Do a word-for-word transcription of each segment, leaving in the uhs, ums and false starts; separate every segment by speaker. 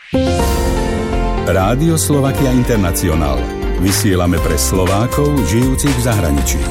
Speaker 1: Rádio Slovakia International. Vysielame pre Slovákov žijúcich v zahraničí.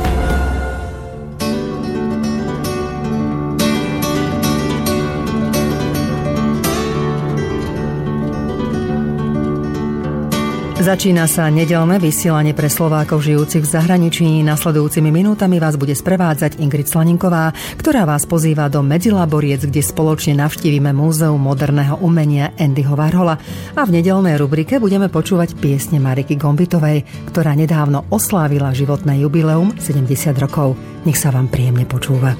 Speaker 2: Začína sa nedeľné vysielanie pre Slovákov žijúcich v zahraničí. Nasledujúcimi minútami vás bude sprevádzať Ingrid Slaninková, ktorá vás pozýva do Medzilaboriec, kde spoločne navštívime Múzeum moderného umenia Andyho Warhola. A v nedeľnej rubrike budeme počúvať piesne Mariky Gombitovej, ktorá nedávno oslávila životné jubileum sedemdesiat rokov. Nech sa vám príjemne počúva.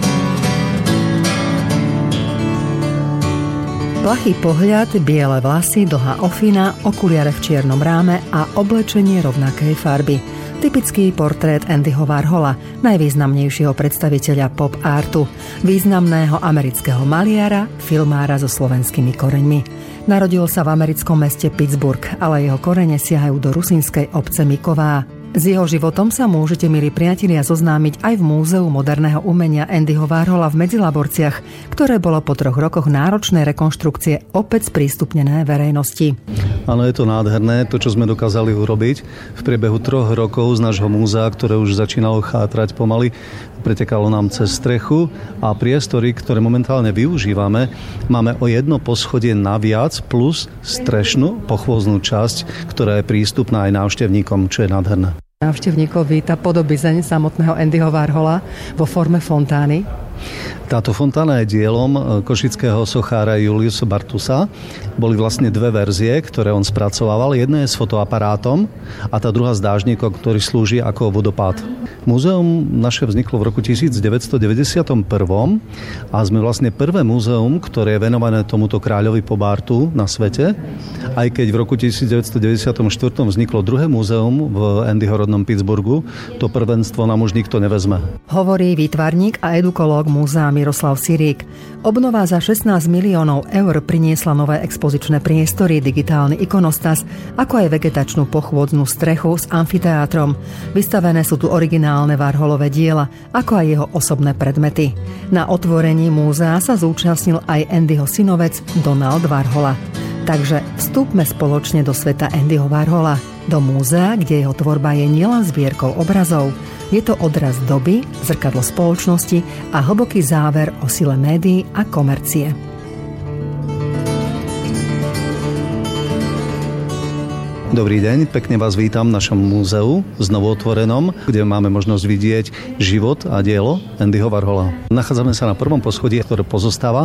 Speaker 2: Plachý pohľad, biele vlasy, dlhá ofina, okuliare v čiernom ráme a oblečenie rovnakej farby. Typický portrét Andyho Warhola, najvýznamnejšieho predstaviteľa pop artu, významného amerického maliara, filmára so slovenskými koreňmi. Narodil sa v americkom meste Pittsburgh, ale jeho korene siahajú do rusínskej obce Miková. S jeho životom sa môžete, milí priatelia, zoznámiť aj v Múzeu moderného umenia Andyho Warhola v Medzilaborciach, ktoré bolo po troch rokoch náročnej rekonštrukcie opäť sprístupnené verejnosti.
Speaker 3: Áno, je to nádherné, to, čo sme dokázali urobiť. V priebehu troch rokov z nášho múzea, ktoré už začínalo chátrať pomaly, pretekalo nám cez strechu a priestory, ktoré momentálne využívame, máme o jedno poschodie naviac plus strešnú pochôznú časť, ktorá je prístupná aj návštevníkom, čo je nádherné.
Speaker 2: Návštevníkov víta podobizeň samotného Andyho Warhola vo forme fontány.
Speaker 3: Táto fontána je dielom košického sochára Juliusa Bartusa. Boli vlastne dve verzie, ktoré on spracovával. Jedna je s fotoaparátom a tá druhá s dážnikom, ktorý slúži ako vodopád. Múzeum naše vzniklo v roku devätnásťstodeväťdesiatjeden a sme vlastne prvé múzeum, ktoré je venované tomuto kráľovi Pobartu na svete. Aj keď v roku devätnásťstodeväťdesiatštyri vzniklo druhé múzeum v Andyho rodnom Pittsburghu, to prvenstvo nám už nikto nevezme.
Speaker 2: Hovorí výtvarník a edukológ múzea Miroslav Sirík. Obnova za šestnásť miliónov eur priniesla nové expozičné priestory, digitálny ikonostas, ako aj vegetačnú pochôdznú strechu s amfiteátrom. Vystavené sú tu originálne Warholové diela, ako aj jeho osobné predmety. Na otvorení múzea sa zúčastnil aj Andyho synovec Donald Warhola. Takže vstúpme spoločne do sveta Andyho Warhola, do múzea, kde jeho tvorba je nielen zbierkou obrazov. Je to odraz doby, zrkadlo spoločnosti a hlboký záver o sile médií a komercie.
Speaker 3: Dobrý deň, pekne vás vítam v našom múzeu, znovu otvorenom, kde máme možnosť vidieť život a dielo Andyho Warhola. Nachádzame sa na prvom poschodí, ktoré pozostáva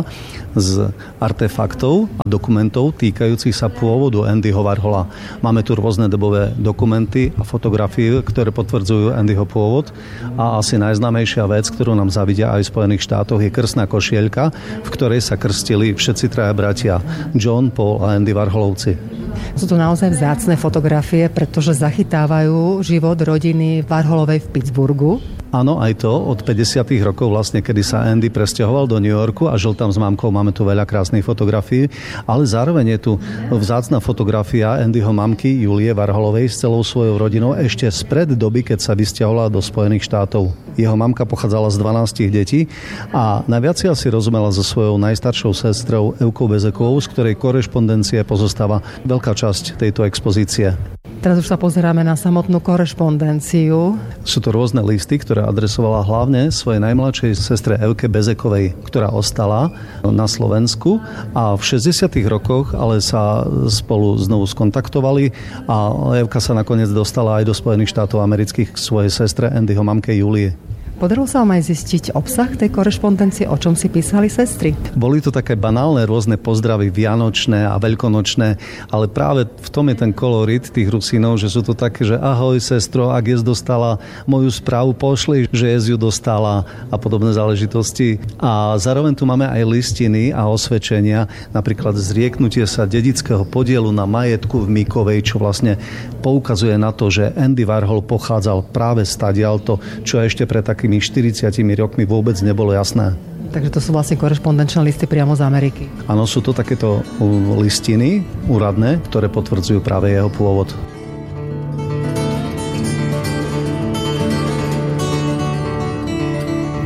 Speaker 3: z artefaktov a dokumentov týkajúcich sa pôvodu Andyho Warhola. Máme tu rôzne dobové dokumenty a fotografie, ktoré potvrdzujú Andyho pôvod a asi najznámejšia vec, ktorú nám zavidia aj v Spojených štátoch, je krstná košielka, v ktorej sa krstili všetci traja bratia John, Paul a Andy Warholovci.
Speaker 2: Sú to naozaj vzácne fotografie, pretože zachytávajú život rodiny Warholovej v Pittsburghu.
Speaker 3: Áno, aj to. Od päťdesiatych rokov vlastne, kedy sa Andy presťahoval do New Yorku a žil tam s mamkou, máme tu veľa krásnych fotografií, ale zároveň je tu vzácna fotografia Andyho mamky Julie Warholovej s celou svojou rodinou ešte spred doby, keď sa vysťahovala do Spojených štátov. Jeho mamka pochádzala z dvanástich detí a najviac si asi rozumela so svojou najstaršou sestrou Evkou Bezekovou, z ktorej korešpondencie pozostáva veľká časť tejto expozície.
Speaker 2: Teraz už sa pozeráme na samotnú korešpondenciu.
Speaker 3: Sú to rôzne listy, ktoré adresovala hlavne svojej najmladšej sestre Evke Bezekovej, ktorá ostala na Slovensku a v šesťdesiatych rokoch ale sa spolu znovu skontaktovali a Evka sa nakoniec dostala aj do Spojených štátov amerických k svojej sestre Andyho mamke Julie.
Speaker 2: Podarilo sa vám aj zistiť obsah tej korešpondencie, o čom si písali sestry?
Speaker 3: Boli to také banálne rôzne pozdravy vianočné a veľkonočné, ale práve v tom je ten kolorit tých Rusínov, že sú to také, že ahoj sestro, ak jes dostala moju správu, pošli, že jes ju dostala a podobné záležitosti. A zároveň tu máme aj listiny a osvedčenia, napríklad zrieknutie sa dedického podielu na majetku v Mikovej, čo vlastne poukazuje na to, že Andy Warhol pochádzal práve stadiaľto, čo ešte pre taký štyridsiatimi rokmi vôbec nebolo jasné.
Speaker 2: Takže to sú vlastne korešpondenčné listy priamo z Ameriky.
Speaker 3: Áno, sú to takéto listiny úradné, ktoré potvrdzujú práve jeho pôvod.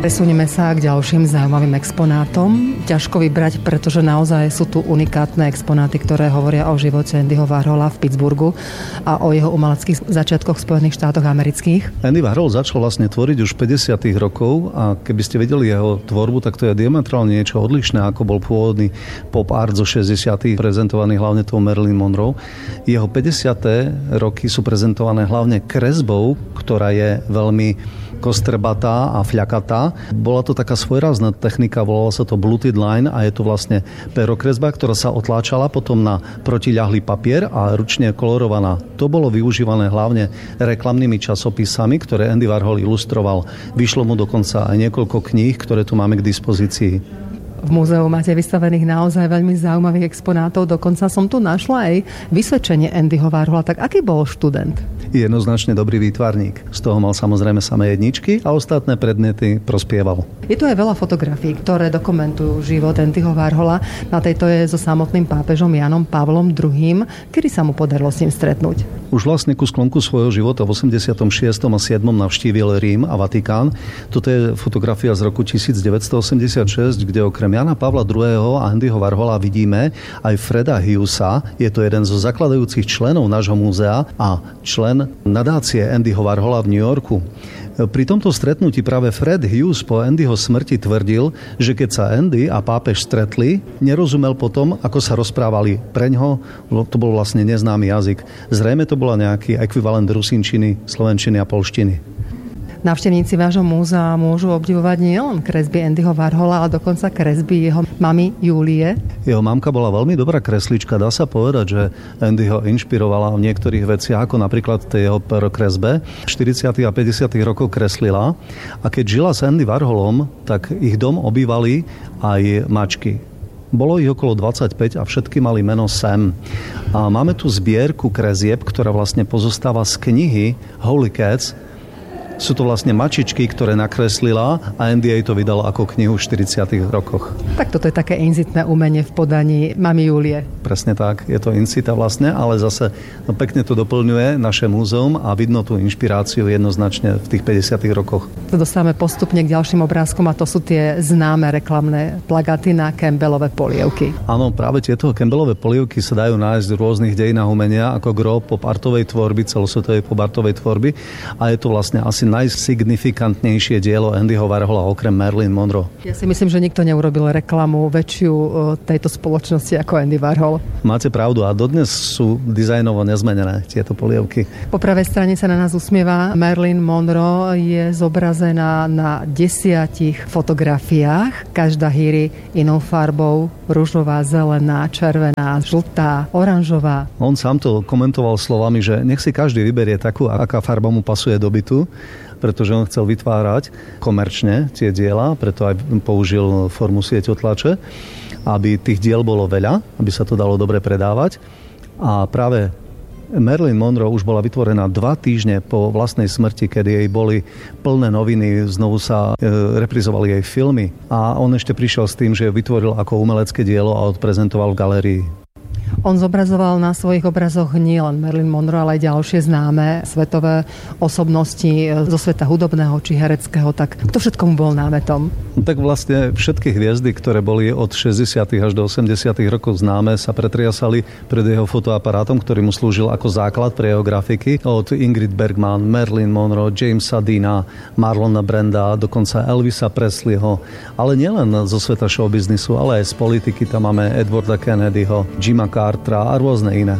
Speaker 2: Presunieme sa k ďalším zaujímavým exponátom. Ťažko vybrať, pretože naozaj sú tu unikátne exponáty, ktoré hovoria o živote Andyho Warhola v Pittsburghu a o jeho umeleckých začiatkoch v Spojených štátoch amerických.
Speaker 3: Andy Warhol začal vlastne tvoriť už v pädesiatych rokov a keby ste vedeli jeho tvorbu, tak to je diametrálne niečo odlišné, ako bol pôvodný pop art zo šesťdesiatych, prezentovaný hlavne tou Marilyn Monroe. Jeho pädesiate roky sú prezentované hlavne kresbou, ktorá je veľmi kostrbatá a fľakatá. Bola to taká svojrázna technika, volala sa to bluted line a je to vlastne perokresba, ktorá sa otláčala potom na protiľahlý papier a ručne kolorovaná. To bolo využívané hlavne reklamnými časopisami, ktoré Andy Warhol ilustroval. Vyšlo mu dokonca aj niekoľko kníh, ktoré tu máme k dispozícii.
Speaker 2: V múzeu máte vystavených naozaj veľmi zaujímavých exponátov. Dokonca som tu našla aj vysvedčenie Andyho Warhola. Tak aký bol študent?
Speaker 3: Jednoznačne dobrý výtvarník. Z toho mal samozrejme samé jedničky a ostatné predmety prospieval.
Speaker 2: Je tu aj veľa fotografií, ktoré dokumentujú život Andyho Warhola. Na tejto je so samotným pápežom Jánom Pavlom druhým. Kedy sa mu podarilo s ním stretnúť?
Speaker 3: Už vlastne ku sklonku svojho života v osemdesiatom šiestom a siedmom navštívil Rím a Vatikán. Toto je fotografia z roku devätnásťstoosemdesiatšesť, kde okrem Jána Pavla druhého. a Andyho Warhola vidíme aj Freda Hughesa. Je to jeden zo zakladajúcich členov nášho múzea a člen nadácie Andyho Warhola v New Yorku. Pri tomto stretnutí práve Fred Hughes po Andyho smrti tvrdil, že keď sa Andy a pápež stretli, nerozumel potom, ako sa rozprávali. Preňho to bol vlastne neznámy jazyk. Zrejme to bola nejaký ekvivalent rusinčiny, slovenčiny a polštiny.
Speaker 2: Návštevníci vášho múzea môžu obdivovať nielen kresby Andyho Warhola, ale dokonca kresby jeho mamy Julie.
Speaker 3: Jeho mamka bola veľmi dobrá kreslička. Dá sa povedať, že Andy ho inšpirovala v niektorých veciach, ako napríklad tej jeho perokresbe. V štyridsiatych a päťdesiatych rokoch kreslila a keď žila s Andy Warholom, tak ich dom obývali aj mačky. Bolo ich okolo dvadsaťpäť a všetky mali meno Sam. A máme tu zbierku kresieb, ktorá vlastne pozostáva z knihy Holy Cats. Sú to vlastne mačičky, ktoré nakreslila a Andy jej to vydal ako knihu v štyridsiatych rokoch.
Speaker 2: Tak toto je také incitné umenie v podaní mamy Julie.
Speaker 3: Presne tak, je to incita vlastne, ale zase no, pekne to doplňuje naše múzeum a vidno tú inšpiráciu jednoznačne v tých päťdesiatych rokoch.
Speaker 2: Dostávame postupne k ďalším obrázkom a to sú tie známe reklamné plagáty na Campbellove polievky.
Speaker 3: Áno, práve tieto Campbellove polievky sa dajú nájsť v rôznych dejinách umenia ako gro pop artovej tvorby, celosvetovej pop artovej tvorby a je to vlastne asi najsignifikantnejšie dielo Andyho Warhola okrem Marilyn Monroe.
Speaker 2: Ja si myslím, že nikto neurobil reklamu väčšiu tejto spoločnosti ako Andy Warhol.
Speaker 3: Máte pravdu a dodnes sú dizajnovo nezmenené tieto polievky.
Speaker 2: Po pravej strane sa na nás usmieva Marilyn Monroe, je zobrazená na desiatich fotografiách. Každá hýri inou farbou, ružová, zelená, červená, žltá, oranžová.
Speaker 3: On sám to komentoval slovami, že nech si každý vyberie takú, aká farba mu pasuje do bytu, pretože on chcel vytvárať komerčne tie diela, preto aj použil formu sieťotlače, aby tých diel bolo veľa, aby sa to dalo dobre predávať. A práve Marilyn Monroe už bola vytvorená dva týždne po vlastnej smrti, kedy jej boli plné noviny, znovu sa e, reprizovali jej filmy. A on ešte prišiel s tým, že ju vytvoril ako umelecké dielo a odprezentoval v galérii.
Speaker 2: On zobrazoval na svojich obrazoch nielen Marilyn Monroe, ale aj ďalšie známe svetové osobnosti zo sveta hudobného či hereckého. Tak kto všetko mu bol námetom?
Speaker 3: Tak vlastne všetky hviezdy, ktoré boli od šesťdesiatych až do osemdesiatych rokov známe, sa pretriasali pred jeho fotoaparátom, ktorý mu slúžil ako základ pre jeho grafiky. Od Ingrid Bergman, Marilyn Monroe, Jamesa Deana, Marlona Branda, dokonca Elvisa Presleyho. Ale nielen zo sveta showbiznisu, ale aj z politiky. Tam máme Edwarda Kennedyho, Jima Cartera a rôzne iné.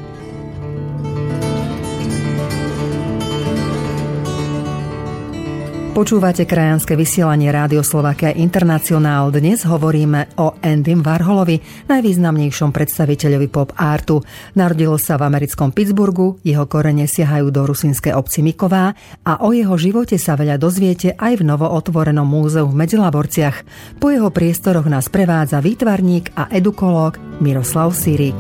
Speaker 2: Počúvate krajanské vysielanie Rádio Slovakia Internacionál. Dnes hovoríme o Andym Warholovi, najvýznamnejšom predstaviteľovi pop artu. Narodil sa v americkom Pittsburghu, jeho korene siahajú do rusínskej obci Miková a o jeho živote sa veľa dozviete aj v novootvorenom múzeu v Medzilaborciach. Po jeho priestoroch nás prevádza výtvarník a edukológ Miroslav Sirík.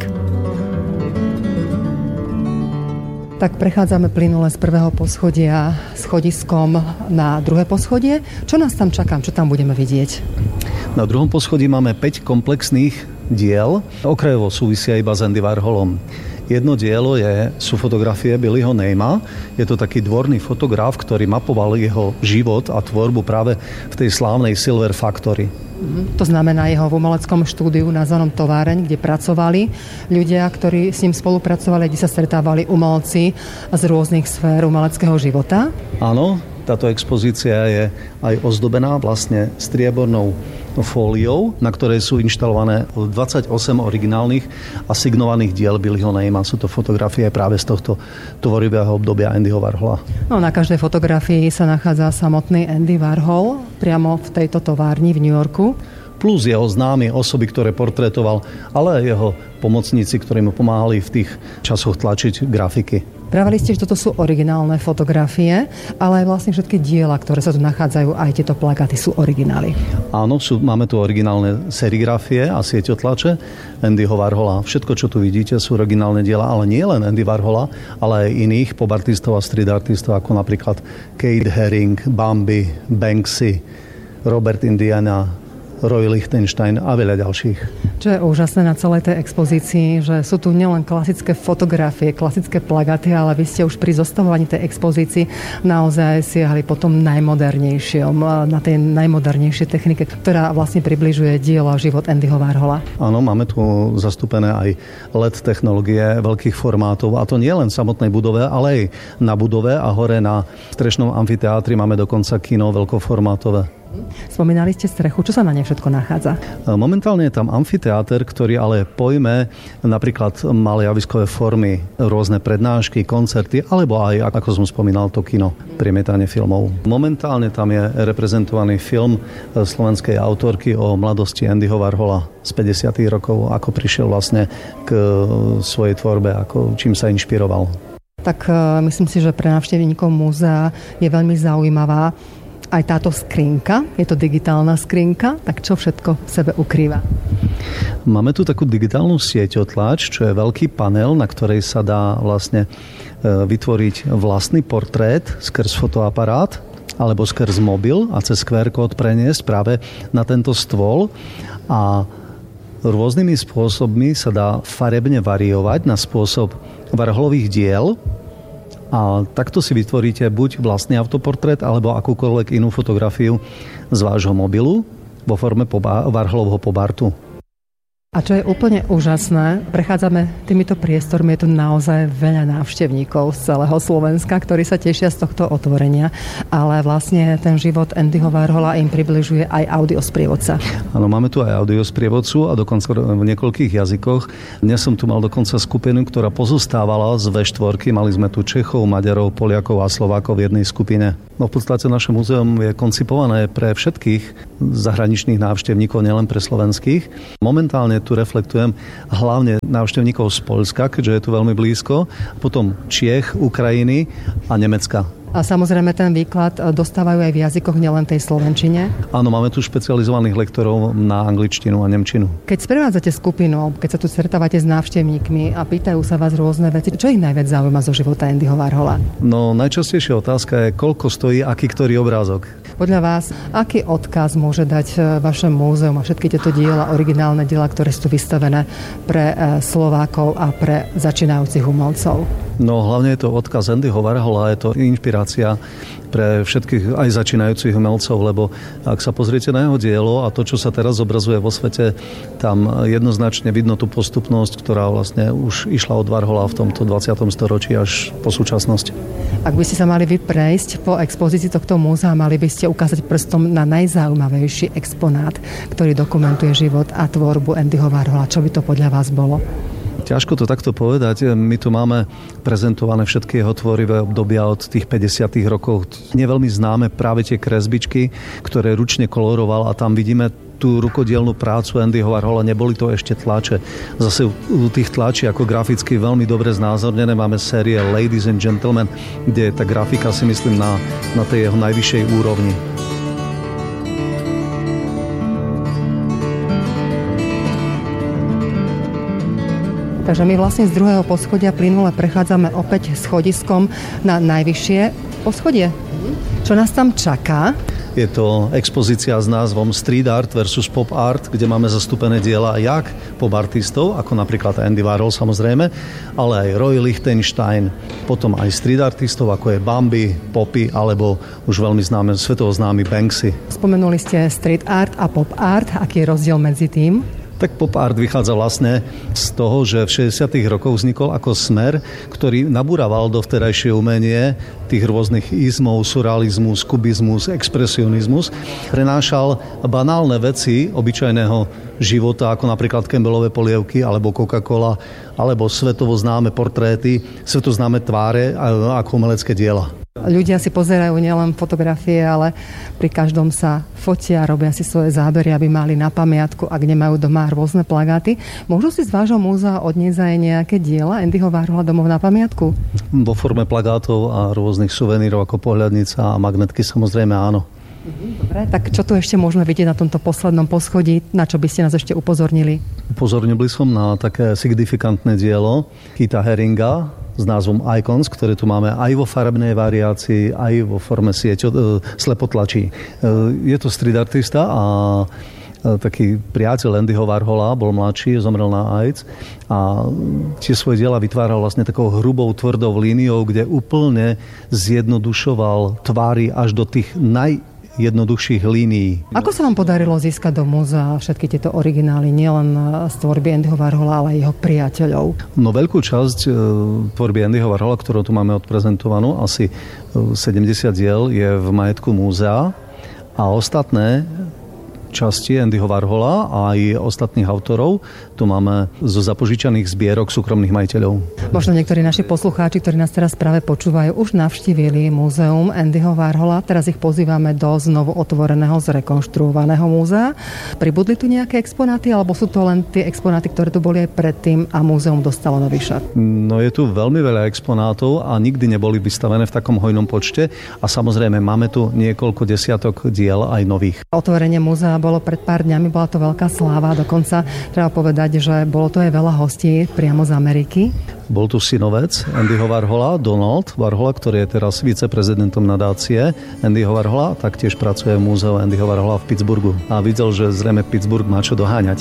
Speaker 2: Tak prechádzame plynule z prvého poschodia schodiskom na druhé poschodie. Čo nás tam čaká? Čo tam budeme vidieť?
Speaker 3: Na druhom poschodí máme päť komplexných diel. Okrajovo súvisia iba s Andy Warholom. Jedno dielo je, sú fotografie Billyho Neyma. Je to taký dvorný fotograf, ktorý mapoval jeho život a tvorbu práve v tej slávnej Silver Factory.
Speaker 2: To znamená jeho v umeleckom štúdiu nazvanom Továreň, kde pracovali ľudia, ktorí s ním spolupracovali, kde sa stretávali umelci z rôznych sfér umeleckého života.
Speaker 3: Áno, táto expozícia je aj ozdobená vlastne striebornou fóliou, na ktorej sú inštalované dvadsaťosem originálnych a signovaných diel Billyho Neyma. Sú to fotografie práve z tohto tvorivého obdobia Andyho Warhola.
Speaker 2: No, na každej fotografii sa nachádza samotný Andy Warhol priamo v tejto továrni v New Yorku.
Speaker 3: Plus jeho známe osoby, ktoré portrétoval, ale aj jeho pomocníci, ktorí mu pomáhali v tých časoch tlačiť grafiky.
Speaker 2: Pravili ste, že toto sú originálne fotografie, ale aj vlastne všetky diela, ktoré sa tu nachádzajú, aj tieto plakáty sú originály.
Speaker 3: Áno, sú, máme tu originálne serigrafie a sieťotlače Andyho Warhola. Všetko, čo tu vidíte, sú originálne diela, ale nie len Andy Warhola, ale aj iných pobartistov a street artistov, ako napríklad Kate Haring, Bambi, Banksy, Robert Indiana, Roy Lichtenstein a veľa ďalších.
Speaker 2: Čo je úžasné na celej tej expozícii, že sú tu nielen klasické fotografie, klasické plagáty, ale vy ste už pri zostavovaní tej expozícii naozaj siahli po tom najmodernejšom, na tej najmodernejšej technike, ktorá vlastne približuje dielo a život Andyho Warhola.
Speaker 3: Áno, máme tu zastúpené aj el é dé technológie veľkých formátov, a to nie len v samotnej budove, ale aj na budove a hore na strešnom amfiteátri máme dokonca kino veľkoformátové.
Speaker 2: Spomínali ste strechu. Čo sa na nej všetko nachádza?
Speaker 3: Momentálne je tam amfiteáter, ktorý ale pojme napríklad malé javiskové formy, rôzne prednášky, koncerty, alebo aj, ako som spomínal, to kino, premietanie filmov. Momentálne tam je reprezentovaný film slovenskej autorky o mladosti Andyho Warhola z päťdesiatych rokov, ako prišiel vlastne k svojej tvorbe, ako čím sa inšpiroval.
Speaker 2: Tak myslím si, že pre návštevníkov múzea je veľmi zaujímavá aj táto skrinka, je to digitálna skrinka, tak čo všetko v sebe ukrýva?
Speaker 3: Máme tu takú digitálnu sieťotlač, čo je veľký panel, na ktorej sa dá vlastne vytvoriť vlastný portrét skrz fotoaparát alebo skrz mobil a cez kú er kód preniesť práve na tento stôl a rôznymi spôsobmi sa dá farebne variovať na spôsob Warholových diel. A takto si vytvoríte buď vlastný autoportrét, alebo akúkoľvek inú fotografiu z vášho mobilu vo forme poba- Warholovho pobartu.
Speaker 2: A čo je úplne úžasné, prechádzame týmito priestormi, je tu naozaj veľa návštevníkov z celého Slovenska, ktorí sa tešia z tohto otvorenia, ale vlastne ten život Andyho Warhola im približuje aj audiosprievodca.
Speaker 3: Áno, máme tu aj audiosprievodcu a dokonca v niekoľkých jazykoch. Dnes som tu mal dokonca skupinu, ktorá pozostávala z vé štyri. Mali sme tu Čechov, Maďarov, Poliakov a Slovákov v jednej skupine. No v podstate naše múzeum je koncipované pre všetkých zahraničných návštevníkov, nielen pre slovenských. Momentálne tu reflektujem hlavne návštevníkov z Poľska, keďže je tu veľmi blízko, potom Čiech, Ukrajiny a Nemecka.
Speaker 2: A samozrejme ten výklad dostávajú aj v jazykoch, nielen tej slovenčine?
Speaker 3: Áno, máme tu špecializovaných lektorov na angličtinu a nemčinu.
Speaker 2: Keď sprevádzate skupinu, keď sa tu stretávate s návštevníkmi a pýtajú sa vás rôzne veci, čo ich najviac zaujíma zo života Andyho Warhola?
Speaker 3: No, najčastejšia otázka je, koľko stojí aký ktorý obrázok.
Speaker 2: Podľa vás, aký odkaz môže dať vaše múzeum a všetky tieto diela, originálne diela, ktoré sú vystavené pre Slovákov a pre začínajúcich umelcov?
Speaker 3: No, hlavne je to odkaz Andyho Warhola, je to inšpirácia pre všetkých aj začínajúcich umelcov, lebo ak sa pozriete na jeho dielo a to, čo sa teraz zobrazuje vo svete, tam jednoznačne vidno tú postupnosť, ktorá vlastne už išla od Warhola v tomto dvadsiatom storočí až po súčasnosť.
Speaker 2: Ak by ste sa mali vy prejsť po expozícii tohto múzea, mali by ste ukázať prstom na najzaujímavejší exponát, ktorý dokumentuje život a tvorbu Andyho Warhola. Čo by to podľa vás bolo?
Speaker 3: Ťažko to takto povedať. My tu máme prezentované všetky jeho tvorivé obdobia od tých päťdesiatych rokov. Nie veľmi známe práve tie kresbičky, ktoré ručne koloroval a tam vidíme tú rukodielnú prácu Andyho Warhola, neboli to ešte tlače. Zase u tých tlačí ako graficky veľmi dobre znázornené máme série Ladies and Gentlemen, kde je tá grafika, si myslím, na, na tej jeho najvyššej úrovni.
Speaker 2: Takže my vlastne z druhého poschodia plynule prechádzame opäť schodiskom na najvyššie poschodie. Čo nás tam čaká?
Speaker 3: Je to expozícia s názvom Street Art versus Pop Art, kde máme zastúpené diela jak pop artistov, ako napríklad Andy Warhol samozrejme, ale aj Roy Lichtenstein, potom aj street artistov, ako je Bambi, Poppy, alebo už veľmi známe, svetovo známy Banksy.
Speaker 2: Spomenuli ste street art a pop art. Aký je rozdiel medzi tým?
Speaker 3: Tak pop art vychádza vlastne z toho, že v šesťdesiatych rokoch vznikol ako smer, ktorý nabúraval do vtedajšie umenie tých rôznych izmov, surrealizmus, kubizmus, expresionizmus. Prenášal banálne veci obyčajného života, ako napríklad Campbellové polievky, alebo Coca-Cola, alebo svetovo známe portréty, svetovo známe tváre ako umelecké diela.
Speaker 2: Ľudia si pozerajú nielen fotografie, ale pri každom sa fotia, robia si svoje zábery, aby mali na pamiatku, ak nemajú doma rôzne plagáty. Môžu si z vášho múzea odniesť aj nejaké diela Andyho Warhola domov na pamiatku?
Speaker 3: Vo forme plagátov a rôznych suvenírov ako pohľadnica a magnetky samozrejme áno.
Speaker 2: Dobre, tak čo tu ešte môžeme vidieť na tomto poslednom poschodí? Na čo by ste nás ešte upozornili?
Speaker 3: Upozornil by som na také signifikantné dielo Keitha Haringa s názvom Icons, ktoré tu máme aj vo farebnej variácii, aj vo forme sieťo, e, slepotlačí. E, je to street artista a e, taký priateľ Andyho Warhola, bol mladší, zomrel na AIDS a tie svoje diela vytváral vlastne takou hrubou, tvrdou líniou, kde úplne zjednodušoval tvári až do tých naj jednoduchších línií.
Speaker 2: Ako sa vám podarilo získať do múzea všetky tieto originály, nielen z tvorby Andyho Warhola, ale aj jeho priateľov?
Speaker 3: No veľkú časť e, tvorby Andyho Warhola, ktorú tu máme odprezentovanú, asi sedemdesiat diel je v majetku múzea a ostatné časti Andyho Warhola a aj ostatných autorov tu máme zo zapožičaných zbierok súkromných majiteľov.
Speaker 2: Možno niektorí naši poslucháči, ktorí nás teraz práve počúvajú, už navštívili múzeum Andyho Warhola. Teraz ich pozývame do znovu otvoreného, zrekonštruovaného múzea. Pribudli tu nejaké exponáty, alebo sú to len tie exponáty, ktoré tu boli aj predtým a múzeum dostalo nový šat?
Speaker 3: No je tu veľmi veľa exponátov a nikdy neboli vystavené v takom hojnom počte a samozrejme máme tu niekoľko desiatok diel aj nových.
Speaker 2: Otvorenie múzea bolo pred pár dňami, bola to veľká sláva, dokonca treba povedať, že bolo to aj veľa hostí priamo z Ameriky.
Speaker 3: Bol tu synovec Andyho Warhola, Donald Warhola, ktorý je teraz viceprezidentom nadácie Andyho Warhola, taktiež pracuje v múzeu Andyho Warhola v Pittsburghu a videl, že zrejme Pittsburgh má čo doháňať.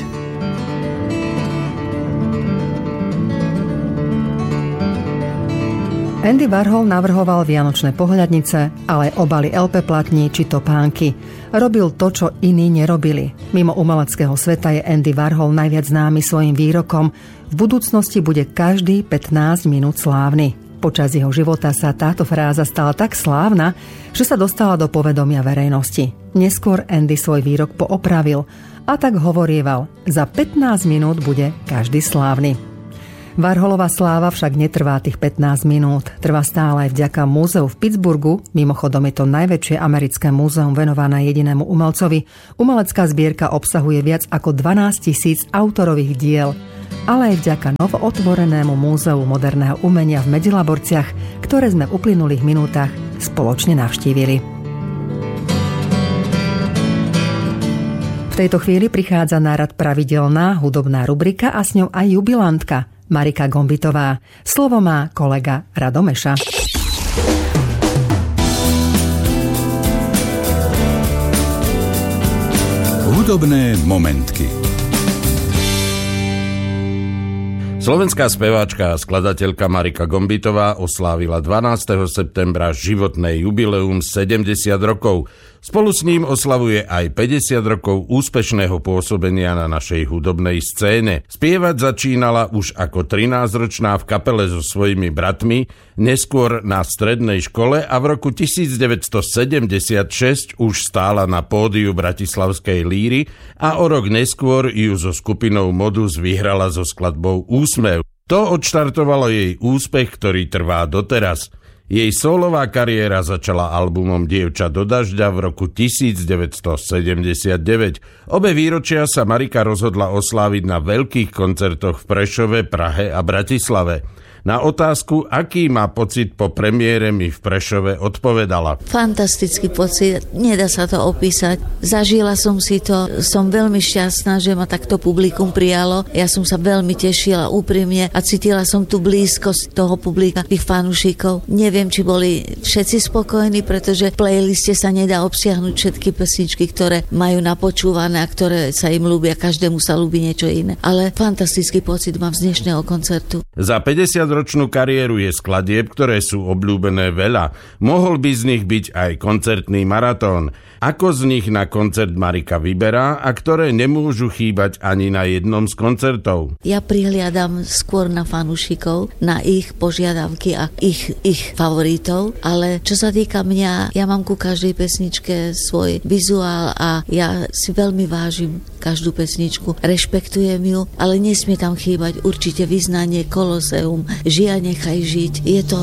Speaker 2: Andy Warhol navrhoval vianočné pohľadnice, ale aj obaly el pé platní či topánky. Robil to, čo iní nerobili. Mimo umeleckého sveta je Andy Warhol najviac známy svojim výrokom: v budúcnosti bude každý pätnásť minút slávny. Počas jeho života sa táto fráza stala tak slávna, že sa dostala do povedomia verejnosti. Neskôr Andy svoj výrok poopravil a tak hovorieval: za pätnásť minút bude každý slávny. Warholová sláva však netrvá tých pätnásť minút. Trvá stále aj vďaka múzeu v Pittsburghu. Mimochodom je to najväčšie americké múzeum venované jedinému umelcovi. Umelecká zbierka obsahuje viac ako dvanásť tisíc autorových diel. Ale aj vďaka novootvorenému múzeu moderného umenia v Medzilaborciach, ktoré sme v uplynulých minútach spoločne navštívili. V tejto chvíli prichádza na rad pravidelná hudobná rubrika a s ňou aj jubilantka Marika Gombitová. Slovo má kolega Rado Meša.
Speaker 1: Hudobné momentky.
Speaker 4: Slovenská speváčka a skladateľka Marika Gombitová oslávila dvanásteho septembra životné jubileum sedemdesiat rokov. Spolu s ním oslavuje aj päťdesiat rokov úspešného pôsobenia na našej hudobnej scéne. Spievať začínala už ako trinásťročná v kapele so svojimi bratmi, neskôr na strednej škole a v roku devätnásťsedemdesiatšesť už stála na pódiu bratislavskej líry a o rok neskôr ju so skupinou Modus vyhrala so skladbou Úsmev. To odštartovalo jej úspech, ktorý trvá doteraz. Jej sólová kariéra začala albumom Dievča do dažďa v roku devätnásťsedemdesiatdeväť. Obe výročia sa Marika rozhodla osláviť na veľkých koncertoch v Prešove, Prahe a Bratislave. Na otázku, aký má pocit po premiére, mi v Prešove odpovedala.
Speaker 5: Fantastický pocit, nedá sa to opísať. Zažila som si to, som veľmi šťastná, že ma takto publikum prijalo. Ja som sa veľmi tešila úprimne a cítila som tú blízkosť toho publika, tých fanúšikov. Neviem, či boli všetci spokojní, pretože v playliste sa nedá obsiahnuť všetky pesničky, ktoré majú napočúvané a ktoré sa im ľúbia. Každému sa ľúbi niečo iné. Ale fantastický pocit mám z dnešného koncertu.
Speaker 4: Za päťdesiatročnú kariéru je skladieb, ktoré sú obľúbené veľa. Mohol by z nich byť aj koncertný maratón. Ako z nich na koncert Marika vyberá a ktoré nemôžu chýbať ani na jednom z koncertov?
Speaker 5: Ja prihliadam skôr na fanúšikov, na ich požiadavky a ich, ich favoritov, ale čo sa týka mňa, ja mám ku každej pesničke svoj vizuál a ja si veľmi vážim každú pesničku, rešpektujem ju, ale nesmie tam chýbať určite vyznanie Koloseum, Žia nechaj žiť. Je to